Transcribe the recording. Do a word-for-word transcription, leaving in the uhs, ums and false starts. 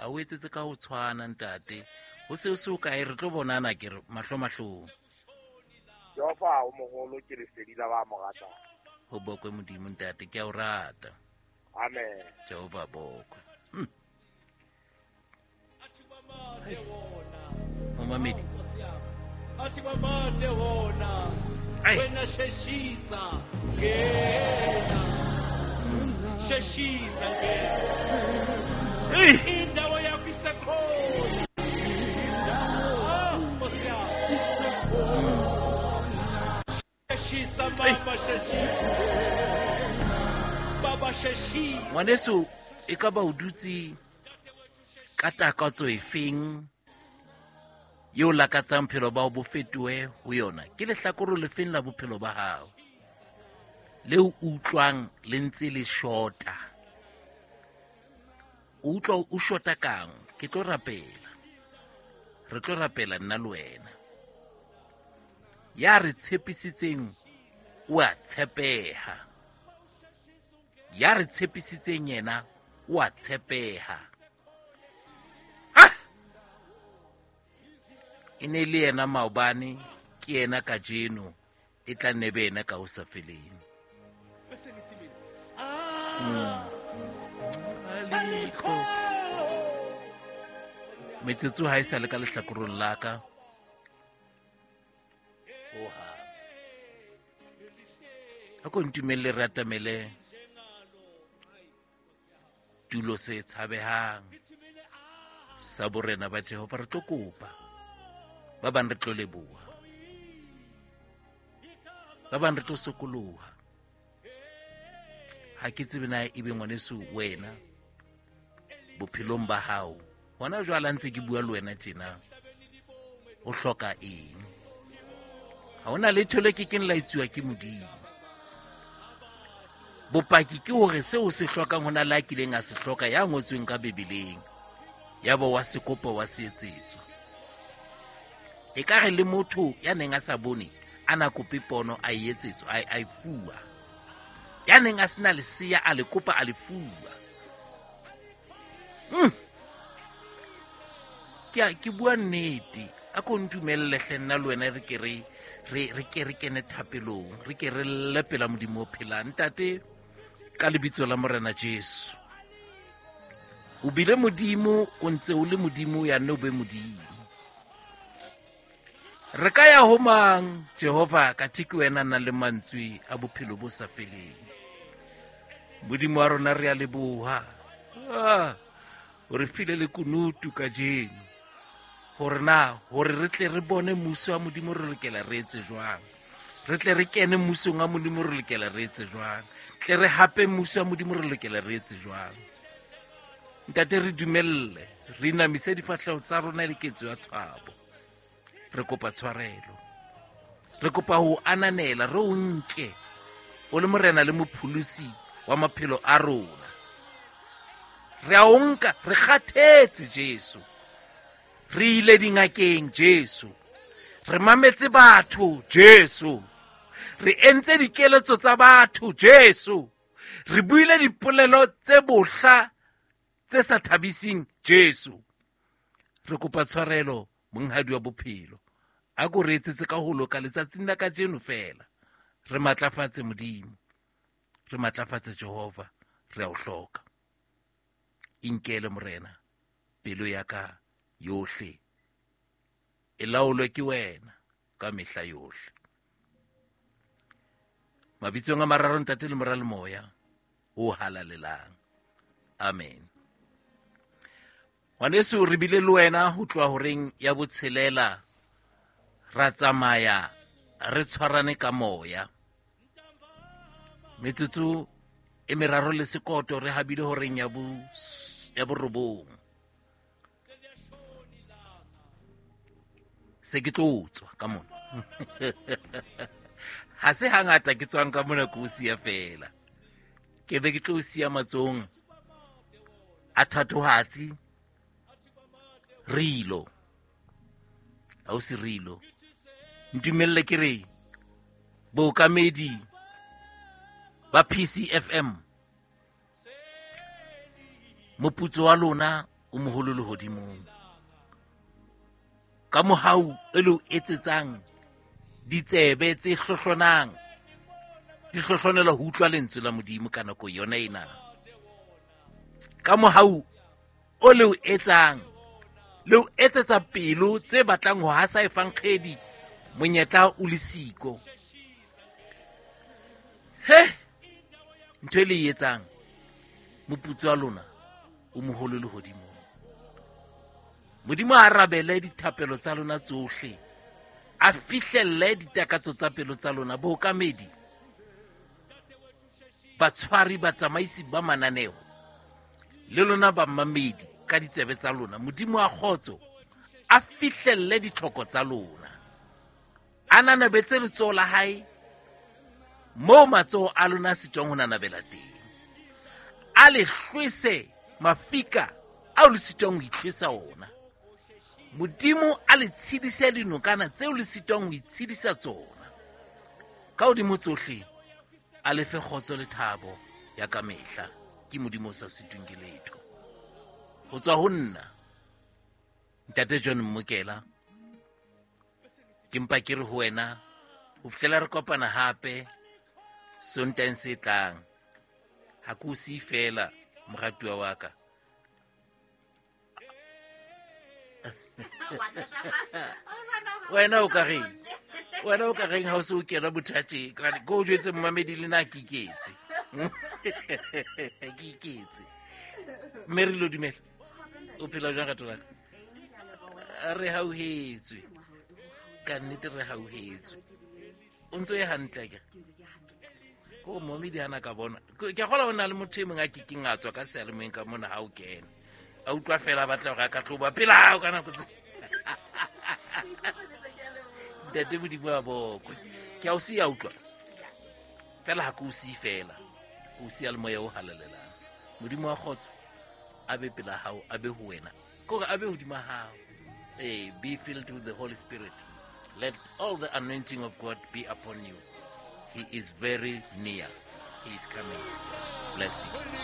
a o etsetse ka ho tshwana ntate ho se o se o kae re tlo bonana ke re mahlo mahlo Jehova o mogolo ke le sedila ba mo rata ho bokwe modimo ntate ke a o rata amen Jehova bokwe Momamedi athi mamade wona Ai. wena sheshisa ngena sheshisa ngena Hey! indawo yakho isekhona ah bosiya sheshisa mama sheshisa baba sheshisa ngwaneso e ka ba o dutse ka takatso e feng yo lakatsang phelo ba bo fetoe ho yona ke lehlakoro le feng la bophelo ba hao le o utlwang le ntse le shota o utlwa o shota kang ke tlo rapela re tlo rapela nna le wena ya re tshepisitseng o a tshepeha ya re tshepisitseng yena o a tshepeha e ne le yena maobane ke yena ka jeno e tla nebe yena ka ho sa feleng bese ngithi mina ah alikho metsotso ha e sa le ka lehlakorong la ka oha a ko ntumelle re atamele tulo se tshabehang sa borena ba Jehova re tlo kopa ba bang re tlo leboha ba bang re tlo sokoloha ha ke tsebe na e be ngwaneso wena bophelong ba hao hona jwala ntse ke bua le wena tjena o hloka eng ha ona letho le ke keng la itsuwa ke modimo bopaki ke hore seo se hlokang hona la kileng a se hloka ya ngotsweng ka bebeleng ya bo wa sekopo wa seetsetso e ka re le motho ya neng a sa bone ana kope pono a etsetso a a fuwa ya neng a sena le sia a le kopa a le fuwa mm. ke ke bua nnete a ko ntumelle hlenna le wena re ke re re re ke re kene thapelong re ke re lepela modimo o phelang ntate ka lebitso la morena Jesu o bile modimo o ntse o le modimo ya no be modimo re ka ya ho mang Jehova ka thiki wena na le mantswe a bophelo bo sa feleng modimo wa rona re a leboha ah o re file le kunutu ka jeno hore na hore re tle re bone muso wa modimo re lokela re etse jwang re tle re kene musong wa modimo re lokela re etse jwang tle re hape muso wa modimo re lokela re etse jwang ntate re dumelle re namise difahleho tsa rona le ketso ya tshwabo re kopa tshwarelo re kopa ho ananela re o nke o le morena le mophulusi wa maphelo a rona re a onka re kgathetse Jesu re ile dingakeng Jesu re mametse batho Jesu re entse dikeletso tsa batho Jesu re buile dipolelo tse bohla tse sa thabising Jesu re kopa tshwarelo monghadi wa bophelo a go re etsetse ka ho loka letsatsing la ka jeno fela re matlafatse modimo re matlafatse Jehova re a o hloka inkele morena pelo ya ka yohle e laolwe ke wena ka mehla yohle mabitsong a mararo ntate le morale moya o halalelang amen waneso re bile le wena ho tloa horeng ya botshelela ra tsamaya re tshwarane ka moya metsotso e meraro le sekoto re habile horeng ya bo ya borobong se ke tlotswa ka mona ha se hangata ke tswang ka mona ko sia fela ke be ke tlo sia matsong a thatohatsi rilo au si rilo ntumelle ke re bo kamedi ba P C F M moputso wa lona o moholo lehodimong, ka mohau e le o etsetsang ditsebe tse hlohlonang di hlohlonela ho utlwa lentswe la Modimo ka nako yona ena, ka mohau o le o etsang le o etsetsa pelo tse batlang ho hasa efankgedi monyetla o le siko. He, ntho e le e etsang moputso wa lona o moholo lehodimong. Modimo a arabele dithapelo tsa lona tsohle, a fihlelle ditakatso tsa pelo tsa lona, bookamedi, batshwari, batsamaisi ba mananeo, le lona ba mamedi ka ditsebe tsa lona. Modimo a kgotso a fihlelle ditlhoko tsa lona, a nanabetse letsoho la hae moo matsoho a lona a sitwang ho nanabela teng, a le hlwese mafika ao le sitwang ho itlhwesa ona. Modimo a le tshedise dinokana tseo le sitwang ho itshedisa tsona. Ka hodimo tsohle a lefe kgotso le thabo ya ka mehla. Ke Modimo o sa sitweng ke letho. Ho tswa ho nna Ntate John Mmokela, ke mpa ke re ho wena ho fihlela re kopana hape Sonteng se tlang. Ha ke o siye fela moratuwa wa ka. Wena o ka reng? Wena o ka reng ha o se o kena bothateng? Ko o jwetse mmamedi le nna ke iketse. Ke iketse. Mary lo dumela. O phela jwang ka tolaka? Re hauhetswe. Ka nnete re hauhetswe. O ntso e hantle ke. Ko mmamedi hana ka bona. Ke kgola hona le motho e mong a kikeng a tswa ka sealemoeng ka mona ha o kena. A utlwa fela batla go ka tloba pela hao kana go tse. Ntate Modimo a bokwe. Ke a o siya utlwa. Fela ha ke o siye fela. O siya le moya o halalelang. Modimo wa kgotso a be pela hao, a be ho wena. Kore a be hodima hao. Eh, be filled with the Holy Spirit. Let all the anointing of God be upon you. He is very near. He is coming. Bless you.